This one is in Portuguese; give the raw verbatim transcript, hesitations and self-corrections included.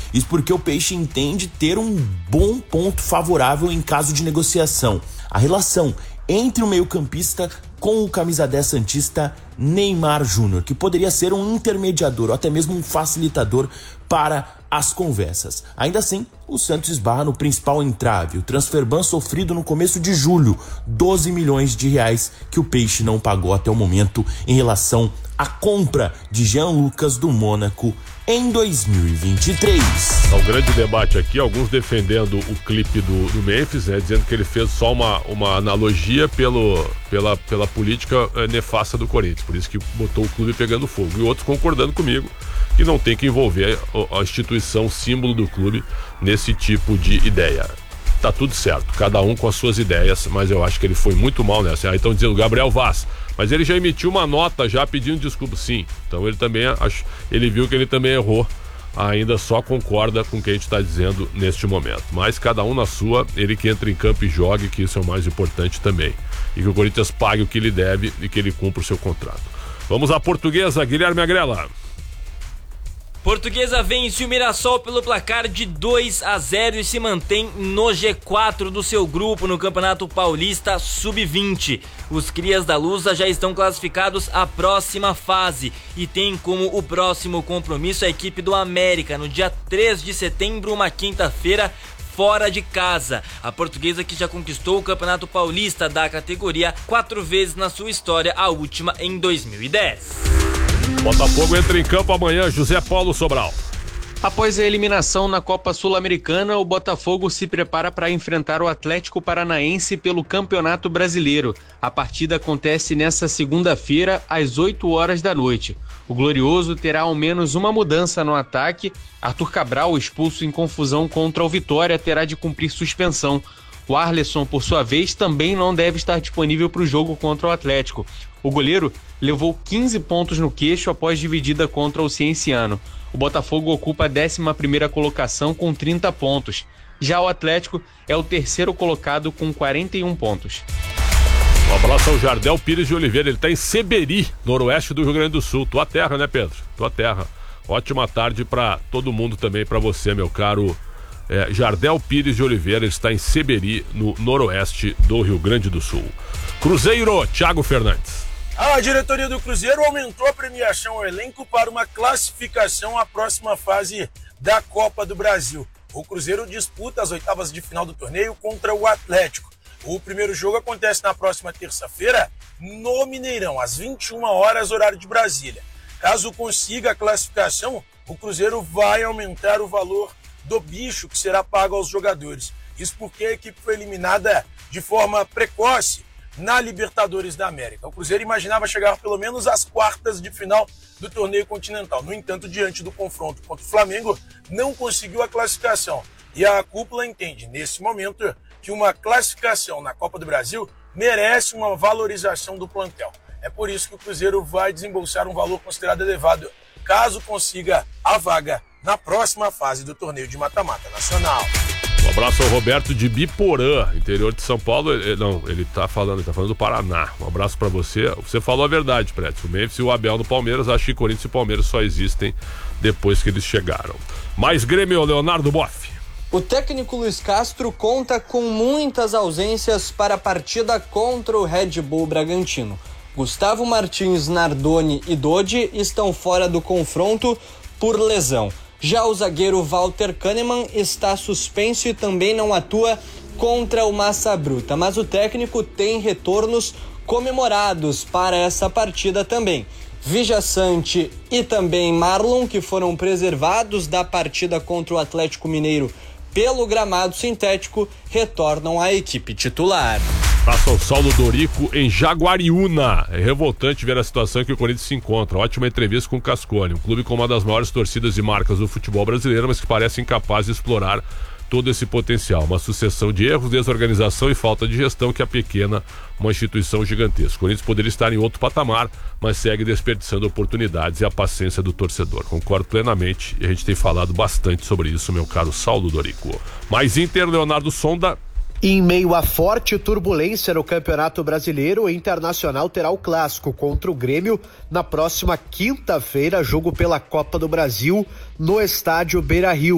Isso porque o Peixe entende ter um bom ponto favorável em caso de negociação. A relação entre o meio-campista com o camisa dez santista Neymar Júnior, que poderia ser um intermediador ou até mesmo um facilitador para as conversas. Ainda assim, o Santos esbarra no principal entrave, o transfer ban sofrido no começo de julho, doze milhões de reais que o Peixe não pagou até o momento em relação à compra de Jean Lucas do Mônaco em dois mil e vinte e três. É um grande debate aqui, alguns defendendo o clipe do, do Memphis, né, dizendo que ele fez só uma, uma analogia pelo, pela, pela política é, nefasta do Corinthians, por isso que botou o clube pegando fogo, e outros concordando comigo que não tem que envolver a, a instituição símbolo do clube nesse tipo de ideia. Tá tudo certo, cada um com as suas ideias, mas eu acho que ele foi muito mal nessa. Aí estão dizendo Gabriel Vaz, mas ele já emitiu uma nota já pedindo desculpa, sim. Então ele também, acho, ele viu que ele também errou, ainda só concorda com o que a gente está dizendo neste momento. Mas cada um na sua, ele que entra em campo e jogue, que isso é o mais importante também. E que o Corinthians pague o que ele deve e que ele cumpra o seu contrato. Vamos à Portuguesa, Guilherme Agrela. Portuguesa vence o Mirassol pelo placar de dois a zero e se mantém no G quatro do seu grupo no Campeonato Paulista sub vinte. Os crias da Lusa já estão classificados à próxima fase e tem como o próximo compromisso a equipe do América no dia três de setembro, uma quinta-feira, fora de casa. A Portuguesa que já conquistou o Campeonato Paulista da categoria quatro vezes na sua história, a última em dois mil e dez. Botafogo entra em campo amanhã, José Paulo Sobral. Após a eliminação na Copa Sul-Americana, o Botafogo se prepara para enfrentar o Atlético Paranaense pelo Campeonato Brasileiro. A partida acontece nesta segunda-feira, às oito horas da noite. O Glorioso terá ao menos uma mudança no ataque. Arthur Cabral, expulso em confusão contra o Vitória, terá de cumprir suspensão. O Arleson, por sua vez, também não deve estar disponível para o jogo contra o Atlético. O goleiro levou quinze pontos no queixo após dividida contra o Cienciano. O Botafogo ocupa a décima primeira colocação com trinta pontos. Já o Atlético é o terceiro colocado com quarenta e um pontos. Um abraço ao Jardel Pires de Oliveira, ele está em Seberi, noroeste do Rio Grande do Sul. Tua terra, né, Pedro? Tua terra. Ótima tarde para todo mundo também, para você, meu caro é, Jardel Pires de Oliveira, ele está em Seberi, no noroeste do Rio Grande do Sul. Cruzeiro, Thiago Fernandes. A diretoria do Cruzeiro aumentou a premiação ao elenco para uma classificação à próxima fase da Copa do Brasil. O Cruzeiro disputa as oitavas de final do torneio contra o Atlético. O primeiro jogo acontece na próxima terça-feira no Mineirão, às vinte e uma horas, horário de Brasília. Caso consiga a classificação, o Cruzeiro vai aumentar o valor do bicho que será pago aos jogadores. Isso porque a equipe foi eliminada de forma precoce na Libertadores da América. O Cruzeiro imaginava chegar pelo menos às quartas de final do torneio continental. No entanto, diante do confronto contra o Flamengo, não conseguiu a classificação. E a cúpula entende, nesse momento, que uma classificação na Copa do Brasil merece uma valorização do plantel. É por isso que o Cruzeiro vai desembolsar um valor considerado elevado, caso consiga a vaga na próxima fase do torneio de mata-mata nacional. Um abraço ao Roberto de Biporã, interior de São Paulo. Ele, não, ele tá falando, ele tá falando do Paraná. Um abraço pra você. Você falou a verdade, Prédio. O Memphis e o Abel no Palmeiras. Acho que Corinthians e Palmeiras só existem depois que eles chegaram. Mais Grêmio, Leonardo Boff. O técnico Luiz Castro conta com muitas ausências para a partida contra o Red Bull Bragantino. Gustavo Martins, Nardoni e Dodi estão fora do confronto por lesão. Já o zagueiro Walter Kahneman está suspenso e também não atua contra o Massa Bruta, mas o técnico tem retornos comemorados para essa partida também. Vijaçante e também Marlon, que foram preservados da partida contra o Atlético Mineiro pelo gramado sintético, retornam à equipe titular. Passa o Saulo Dorico em Jaguariúna. É revoltante ver a situação em que o Corinthians se encontra. Ótima entrevista com o Cascone, um clube com uma das maiores torcidas e marcas do futebol brasileiro, mas que parece incapaz de explorar todo esse potencial. Uma sucessão de erros, desorganização e falta de gestão que apequena uma instituição gigantesca. O Corinthians poderia estar em outro patamar, mas segue desperdiçando oportunidades e a paciência do torcedor. Concordo plenamente e a gente tem falado bastante sobre isso, meu caro Saulo Dorico. Mais Inter, Leonardo Sonda. Em meio a forte turbulência no Campeonato Brasileiro, o Internacional terá o clássico contra o Grêmio na próxima quinta-feira, jogo pela Copa do Brasil no estádio Beira-Rio.